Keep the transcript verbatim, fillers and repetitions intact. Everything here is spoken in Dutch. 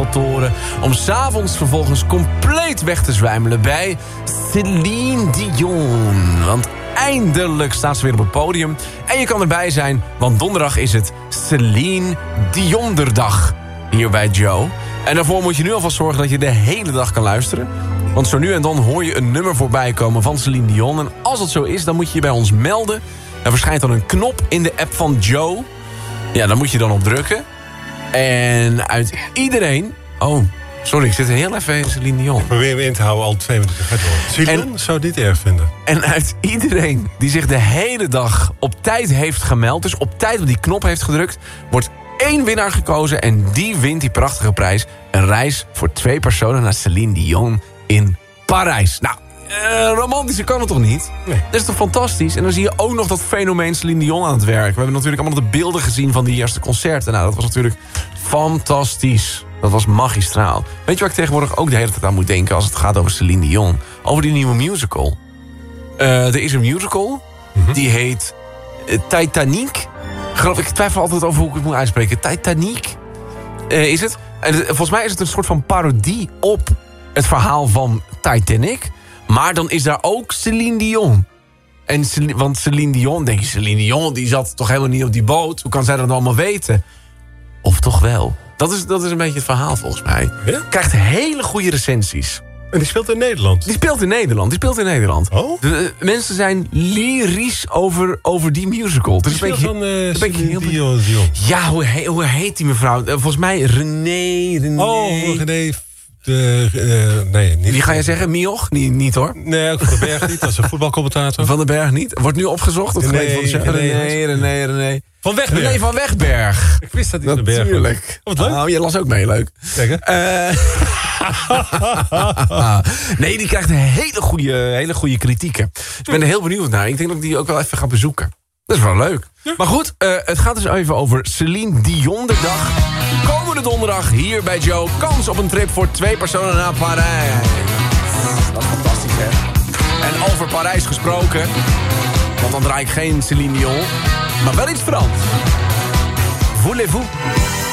Eiffeltoren... om 's avonds vervolgens compleet weg te zwijmelen bij Céline Dion. Want eindelijk staat ze weer op het podium. En je kan erbij zijn, want donderdag is het Céline Dionderdag hier bij Joe. En daarvoor moet je nu alvast zorgen dat je de hele dag kan luisteren. Want zo nu en dan hoor je een nummer voorbij komen van Céline Dion. En als dat zo is, dan moet je je bij ons melden. Er verschijnt dan een knop in de app van Joe. Ja, daar moet je dan op drukken. En uit iedereen... Oh, sorry, ik zit heel even in Céline Dion. Ik probeer me in te houden, al twee minuten gaat door. Céline zou dit erg vinden. En uit iedereen die zich de hele dag op tijd heeft gemeld... dus op tijd op die knop heeft gedrukt... wordt één winnaar gekozen en die wint die prachtige prijs. Een reis voor twee personen naar Céline Dion in Parijs. Nou, uh, romantischer kan het toch niet? Nee. Dat is toch fantastisch? En dan zie je ook nog dat fenomeen Céline Dion aan het werk. We hebben natuurlijk allemaal de beelden gezien van die eerste concerten. Nou, dat was natuurlijk fantastisch. Dat was magistraal. Weet je waar ik tegenwoordig ook de hele tijd aan moet denken... als het gaat over Céline Dion? Over die nieuwe musical. Uh, er is een musical. Mm-hmm. Die heet uh, Titanic. Geloof, ik twijfel altijd over hoe ik het moet uitspreken. Titanic uh, is het. En uh, volgens mij is het een soort van parodie op het verhaal van Titanic. Maar dan is daar ook Céline Dion. En Céline, want Céline Dion, denk je, Céline Dion... die zat toch helemaal niet op die boot. Hoe kan zij dat allemaal weten? Of toch wel? Dat is, dat is een beetje het verhaal volgens mij. Ja? Krijgt hele goede recensies. En die speelt in Nederland? Die speelt in Nederland. Die speelt in Nederland. Oh? De, uh, mensen zijn lyrisch over, over die musical. Dus die een speelt beetje, van uh, een beetje heel Dion, Dion. Ja, hoe, he, hoe heet die mevrouw? Uh, volgens mij René. René. Oh, René. De, uh, nee, niet. Wie ga je zeggen? Mioch? Nee, niet hoor. Nee, ook Van den Berg niet. Dat is een voetbalcommentator. Van den Berg niet. Wordt nu opgezocht? Of René, René, René, René, René, René. Van Wegberg. René van Wegberg. Ik wist dat hij Van den Berg. Natuurlijk. Oh, wat leuk. Oh, je las ook mee, leuk. Kijk, hè? Uh, nee, die krijgt een hele goede, hele goede kritieken. Dus ik ben er heel benieuwd naar. Ik denk dat ik die ook wel even ga bezoeken. Dat is wel leuk. Ja. Maar goed, uh, het gaat dus even over Céline Dion de dag. Komende donderdag hier bij Joe. Kans op een trip voor twee personen naar Parijs. Dat is fantastisch, hè? En over Parijs gesproken. Want dan draai ik geen Céline Dion. Maar wel iets Frans. Voulez-vous?